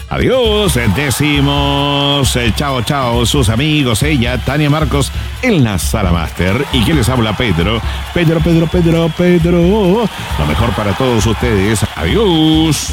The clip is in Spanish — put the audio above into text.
Adiós, decimos chao, chao, sus amigos, ella, Tania Marcos, en la Sala Master. ¿Y quién les habla? Pedro. Lo mejor para todos ustedes. Adiós.